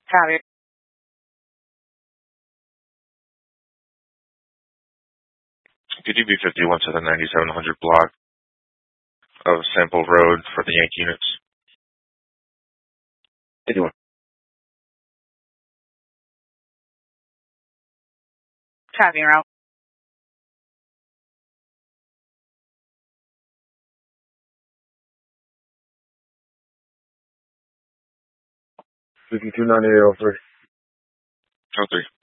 Copy. PDB 51 to the 9700 block of Sample Road for the Yankee units. 81. Copy, route. $52.9803. 03.